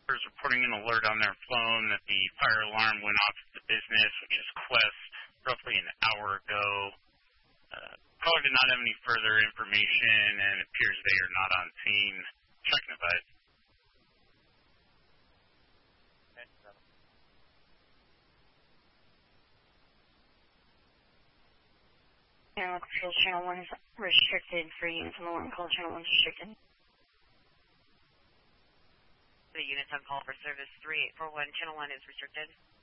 was reporting an alert on their phone that the fire alarm went off at the business, which is Quest, roughly an hour ago. Caller did not have any further information, and it appears they are not on scene. Checking advice. Airlock Field Channel 1 is restricted for units on the alarm call. Channel 1 is restricted. The units on call for service 3841, Channel 1 is restricted.